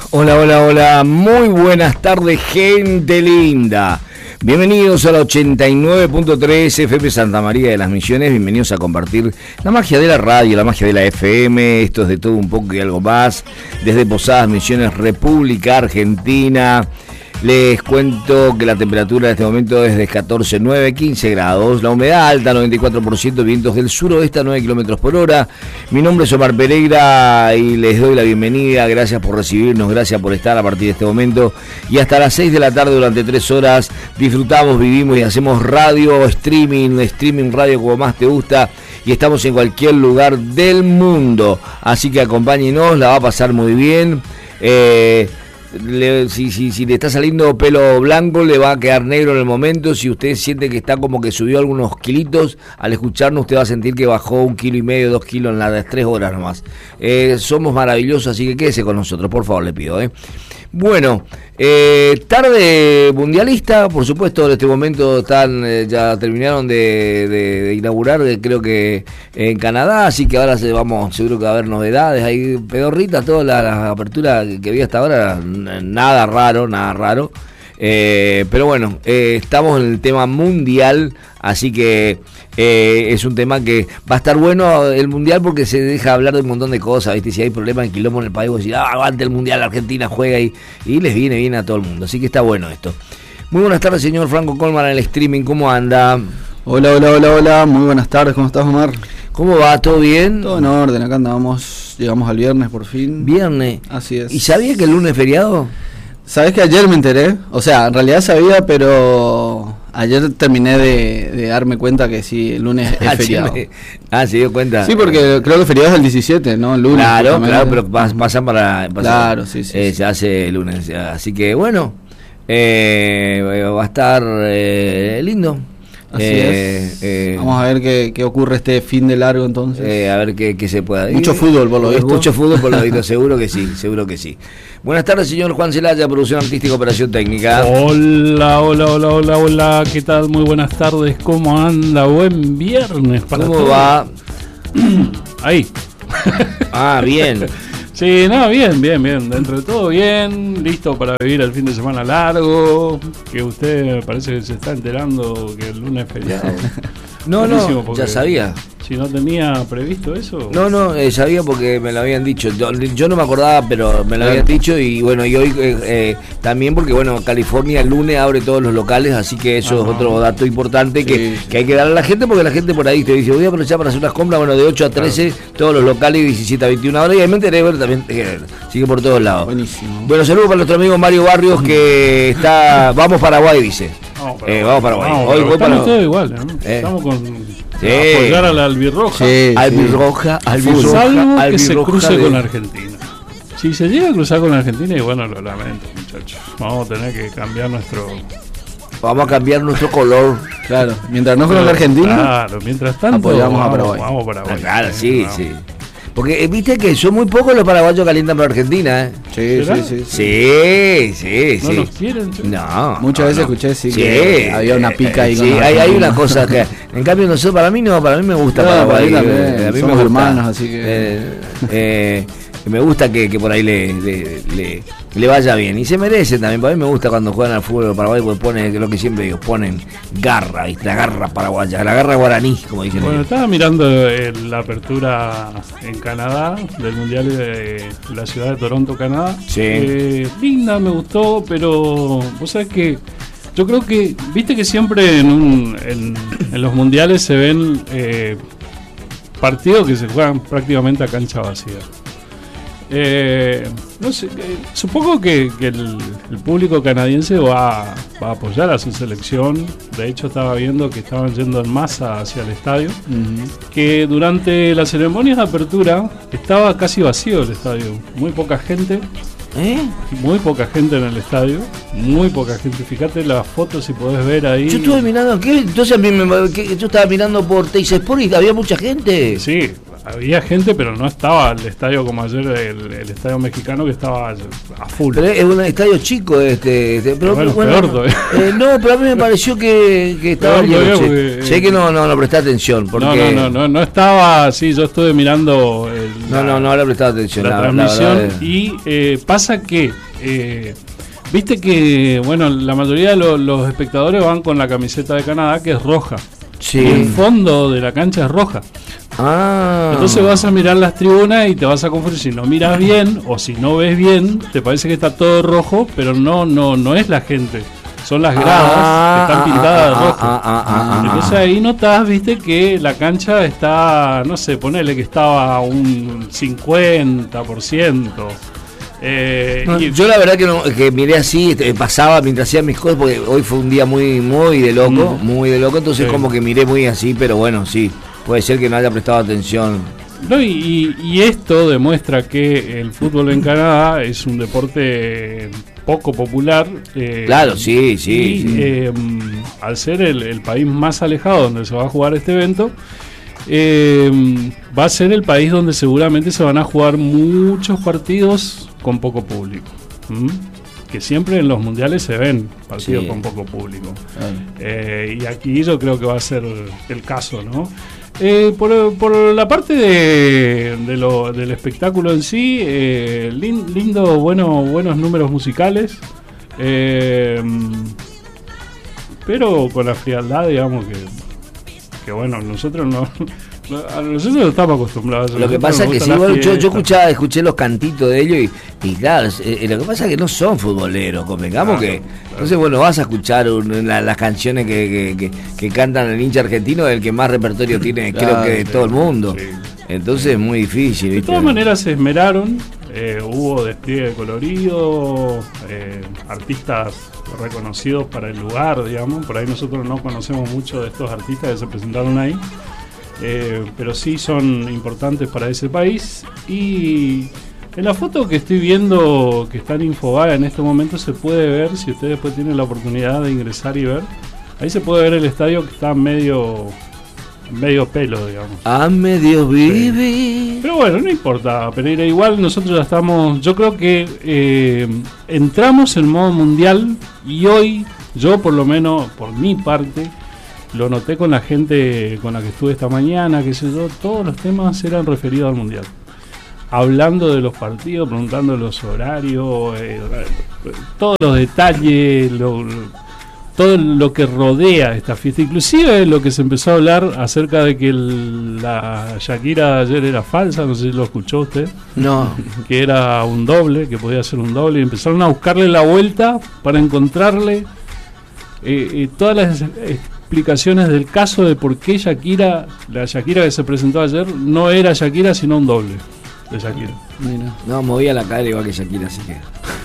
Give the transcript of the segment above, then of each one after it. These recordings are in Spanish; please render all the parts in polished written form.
Hola, hola, hola, muy buenas tardes, gente linda. Bienvenidos a la 89.3 FM Santa María de las Misiones. Bienvenidos a compartir la magia de la radio, la magia de la FM. Esto es de todo un poco y algo más. Desde Posadas Misiones, República Argentina. Les cuento que la temperatura en este momento es de 14,9, 15 grados. La humedad alta, 94%, vientos del suroeste a 9 kilómetros por hora. Mi nombre es Omar Pereira y les doy la bienvenida. Gracias por recibirnos, gracias por estar a partir de este momento. Y hasta las 6 de la tarde, durante 3 horas, disfrutamos, vivimos y hacemos radio, streaming radio como más te gusta. Y estamos en cualquier lugar del mundo. Así que acompáñenos, la va a pasar muy bien. Si le está saliendo pelo blanco, le va a quedar negro en el momento. Si usted siente que está como que subió algunos kilitos, al escucharnos usted va a sentir que bajó 1,5 kilos, 2 kilos en las 3 horas nomás. Somos maravillosos, así que quédese con nosotros, por favor, le pido. Bueno, tarde mundialista, por supuesto. En este momento ya terminaron de inaugurar, creo que en Canadá, así que ahora seguro que va a haber novedades, hay pedorritas, toda la apertura que vi hasta ahora, nada raro. Pero bueno, estamos en el tema mundial, así que es un tema que va a estar bueno el mundial porque se deja hablar de un montón de cosas, ¿viste? Si hay problemas en quilombo en el país, vos decís, aguante el mundial, Argentina juega y les viene bien a todo el mundo, así que está bueno esto. Muy buenas tardes, señor Franco Colman, en el streaming, ¿cómo anda? Hola, muy buenas tardes, ¿cómo estás, Omar? ¿Cómo va? ¿Todo bien? Todo en orden, acá andamos, llegamos al viernes por fin. Viernes. Así es. ¿Y sabía que el lunes es feriado? Sabés que ayer me enteré, o sea, en realidad sabía, pero ayer terminé de darme cuenta que sí, el lunes es feriado. ¿Se dio cuenta? Sí, porque creo que feriado es el 17, ¿no? El lunes. Claro, pero pasan para... Claro, sí. Se hace el lunes, así que bueno, va a estar lindo. Así es. Vamos a ver qué ocurre este fin de largo entonces. A ver qué se pueda. Mucho fútbol por lo visto. Mucho fútbol por lo visto, seguro que sí. Buenas tardes, señor Juan Celaya, producción artística, operación técnica. Hola, ¿qué tal? Muy buenas tardes, ¿cómo anda? Buen viernes para todos. ¿Cómo va? Ahí. Bien. Sí, no, bien, dentro de todo bien, listo para vivir el fin de semana largo, que usted parece que se está enterando que el lunes es feriado. No, ya sabía. Si no tenía previsto eso. No, sabía porque me lo habían dicho. Yo no me acordaba, pero me lo habían dicho. Y bueno, y hoy también porque, bueno, California el lunes abre todos los locales, así que eso es otro dato importante que hay que darle a la gente, porque la gente por ahí te dice, voy a aprovechar para hacer unas compras, bueno, de 8 a 13, todos los locales, 17 a 21 horas, y ahí me enteré, bueno, también sigue por todos lados. Buenísimo. Bueno, saludos para nuestro amigo Mario Barrios, que vamos Paraguay, dice. Vamos Paraguay. Hoy voy estamos todos igual, ¿no? Estamos con... apoyar a la albirroja. Albirroja. Salvo que se cruce con Argentina. Si se llega a cruzar con Argentina, y bueno, lo lamento, muchachos. Vamos a tener que cambiar Vamos a cambiar nuestro color. Claro, mientras no con la Argentina. Claro, mientras tanto apoyamos a Paraguay. Vamos a Paraguay. Claro, sí. Porque viste que son muy pocos los paraguayos que alientan por Argentina, Sí. ¿No los quieren? No. Muchas veces escuché que había una pica ahí. Sí, hay una cosa que... En cambio, nosotros, para mí me gusta Paraguay. A mí somos hermanos, así que... me gusta que por ahí le vaya bien. Y se merece también. Para mí me gusta cuando juegan al fútbol de Paraguay, porque ponen, lo que siempre digo, ponen garra, ¿viste? La garra paraguaya, la garra guaraní, como dicen. Bueno, estaba mirando la apertura en Canadá del Mundial de la ciudad de Toronto, Canadá. Sí. Linda, me gustó, pero vos sabés que yo creo que, viste que siempre en los mundiales se ven partidos que se juegan prácticamente a cancha vacía. No sé, supongo que el público canadiense va a apoyar a su selección. De hecho, estaba viendo que estaban yendo en masa hacia el estadio. Que durante las ceremonias de apertura estaba casi vacío el estadio, muy poca gente. Muy poca gente en el estadio, muy poca gente. Fíjate las fotos si podés ver ahí. Yo estuve mirando, entonces yo estaba mirando por Teis Sport y había mucha gente. Sí, había gente, pero no estaba el estadio como ayer, el estadio mexicano, que estaba a full. Pero es un estadio chico pero bueno, bueno, peor todavía. no, pero a mí me pareció que estaba Peor lleno. todavía, Sé que no presté atención. Porque No estaba, sí, yo estuve mirando no le presté atención. la transmisión, verdad es... y pasa que, viste que, bueno, la mayoría de los espectadores van con la camiseta de Canadá, que es roja. Sí. Y el fondo de la cancha es roja. Entonces vas a mirar las tribunas y te vas a confundir. Si no miras bien o si no ves bien, te parece que está todo rojo, pero no es la gente. Son las gradas que están pintadas de rojo. Entonces ahí notás, viste, que la cancha está, no sé, ponele que estaba un 50%. Yo la verdad que miré así, pasaba mientras hacía mis cosas, porque hoy fue un día muy de loco, entonces sí. Como que miré muy así, pero bueno, sí, puede ser que no haya prestado atención. No, y esto demuestra que el fútbol en Canadá es un deporte poco popular. Claro, sí. Al ser el país más alejado donde se va a jugar este evento, va a ser el país donde seguramente se van a jugar muchos partidos con poco público. Que siempre en los mundiales se ven partidos con poco público. Y aquí yo creo que va a ser el caso, ¿no? Por la parte del espectáculo en sí, lindo, buenos números musicales, pero con la frialdad, digamos, que bueno, nosotros no estamos acostumbrados. Lo que pasa es que sí, bueno, yo escuché los cantitos de ellos y claro, lo que pasa es que no son futboleros, convengamos que... Entonces, bueno, vas a escuchar las canciones que cantan el hincha argentino, el que más repertorio tiene, creo que de todo el mundo. Sí. Entonces es muy difícil, ¿viste? De todas maneras se esmeraron, hubo despliegue colorido, artistas reconocidos para el lugar, digamos. Por ahí nosotros no conocemos mucho de estos artistas que se presentaron ahí. Pero sí son importantes para ese país. Y en la foto que estoy viendo, que está en Infobae en este momento, se puede ver, si ustedes después tienen la oportunidad de ingresar y ver, ahí se puede ver el estadio que está medio pelo, digamos. A medio vive. Sí. Pero bueno, no importa, Pereira, igual nosotros ya estamos, yo creo que entramos en modo mundial, y hoy, yo por lo menos, por mi parte, lo noté con la gente con la que estuve esta mañana, que sé yo, todos los temas eran referidos al mundial. Hablando de los partidos, preguntando los horarios, todos los detalles, todo lo que rodea esta fiesta. Inclusive lo que se empezó a hablar acerca de que la Shakira de ayer era falsa, no sé si lo escuchó usted. No. Que era un doble, que podía ser un doble, y empezaron a buscarle la vuelta para encontrarle todas las explicaciones del caso de por qué la Shakira que se presentó ayer no era Shakira sino un doble de Shakira. Mira. No, movía la cara igual que Shakira, así que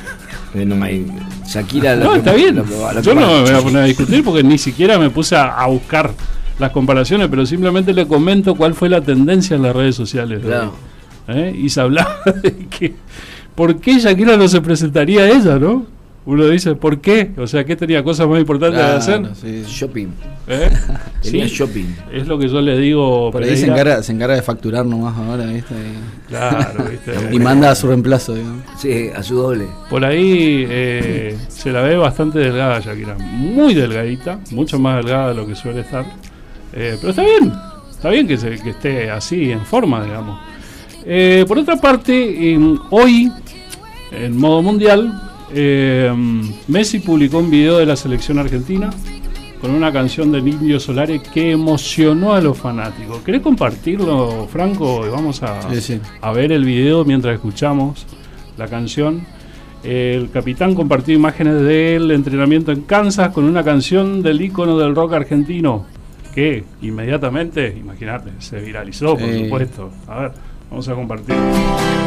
Shakira no, está bien. Yo no me voy a poner a discutir porque ni siquiera me puse a buscar las comparaciones, pero simplemente le comento cuál fue la tendencia en las redes sociales. Claro. Y se hablaba de que por qué Shakira no se presentaría ella, ¿no? Uno dice, ¿por qué? O sea, ¿qué tenía cosas más importantes de hacer? Sí. Shopping. Tenía shopping. Es lo que yo le digo. Por ahí se encarga de facturar nomás ahora, ¿viste? Claro, ¿viste? Y manda a su reemplazo, digamos. Sí, a su doble. Por ahí se la ve bastante delgada, Shakira. Muy delgadita, mucho más delgada de lo que suele estar. Pero está bien que esté así, en forma, digamos. Por otra parte, hoy, en modo mundial, Messi publicó un video de la selección argentina con una canción del Indio Solari que emocionó a los fanáticos. ¿Querés compartirlo, Franco? Y vamos a ver el video mientras escuchamos la canción. El capitán compartió imágenes del entrenamiento en Kansas con una canción del ícono del rock argentino que inmediatamente, imagínate, se viralizó, por supuesto. A ver, vamos a compartir.